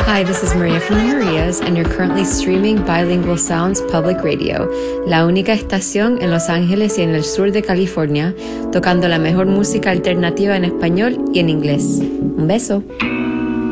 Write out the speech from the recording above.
Hi, this is Maria from the Marias, and you're currently streaming Bilingual Sounds Public Radio, la única estación en Los Ángeles y en el sur de California, tocando la mejor música alternativa en español y en inglés. Un beso.